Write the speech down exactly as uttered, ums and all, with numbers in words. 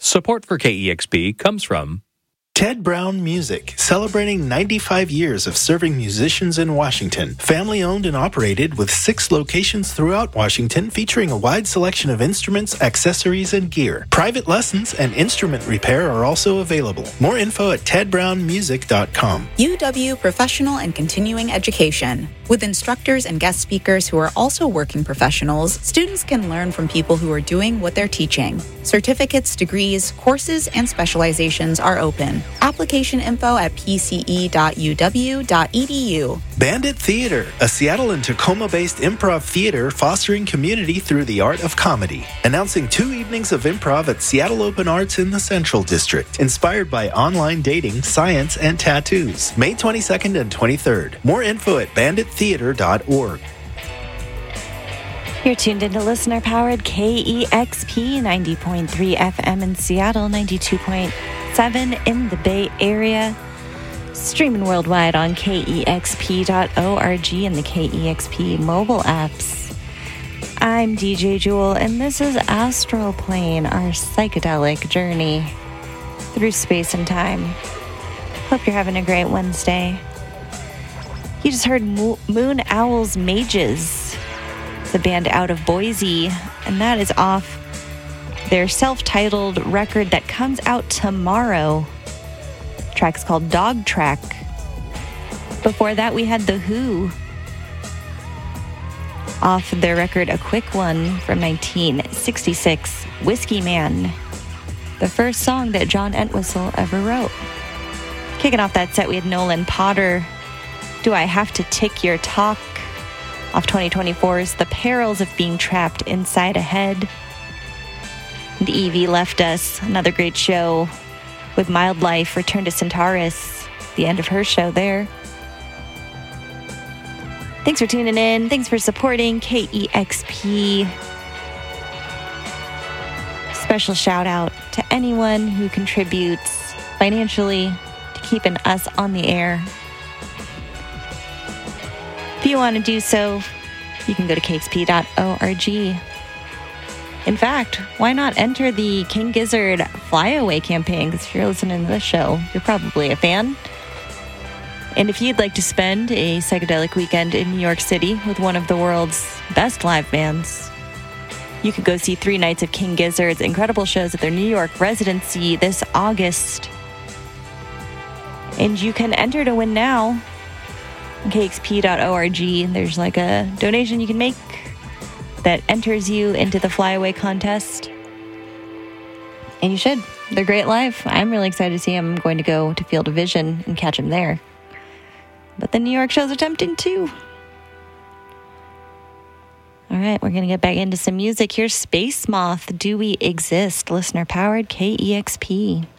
Support for K E X P comes from Ted Brown Music, celebrating ninety-five years of serving musicians in Washington. Family owned and operated with six locations throughout Washington, featuring a wide selection of instruments, accessories, and gear. Private lessons and instrument repair are also available. More info at ted brown music dot com. U W Professional and Continuing Education. With instructors and guest speakers who are also working professionals, students can learn from people who are doing what they're teaching. Certificates, degrees, courses, and specializations are open. Application info at p c e dot u w dot e d u. Bandit Theater, a Seattle and Tacoma-based improv theater fostering community through the art of comedy. Announcing two evenings of improv at Seattle Open Arts in the Central District, inspired by online dating, science, and tattoos. May twenty-second and twenty-third. More info at bandit theater dot org. You're tuned into listener-powered K E X P ninety point three F M in Seattle, ninety-two point seven in the Bay Area. Streaming worldwide on K E X P dot org and the K E X P mobile apps. I'm D J Jewel, and this is Astral Plane, our psychedelic journey through space and time. Hope you're having a great Wednesday. You just heard Mo- Moon Owl's Mages. It's a band out of Boise, and that is off their self-titled record that comes out tomorrow. The track's called Dog Track. Before that, we had The Who off their record A Quick One from nineteen sixty-six, Whiskey Man, the first song that John Entwistle ever wrote. Kicking off that set, we had Nolan Potter, Do I Have to Tick Your Talk, off twenty twenty-four's The Perils of Being Trapped Inside a Head. And Evie left us, another great show with Mild Life, Return to Centaurus, the end of her show there. Thanks for tuning in. Thanks for supporting K E X P. Special shout out to anyone who contributes financially to keeping us on the air. If you want to do so, you can go to k x p dot org. In fact, why not enter the King Gizzard Flyaway campaign? Because if you're listening to this show, you're probably a fan. And if you'd like to spend a psychedelic weekend in New York City with one of the world's best live bands, you could go see three nights of King Gizzard's incredible shows at their New York residency this August. And you can enter to win now. k x p dot org. There's like a donation you can make that enters you into the Flyaway contest. And you should. They're great live. I'm really excited to see them. I'm going to go to Field of Vision and catch them there. But the New York shows are tempting too. All right, we're going to get back into some music. Here's Space Moth, Do We Exist? Listener-powered K E X P.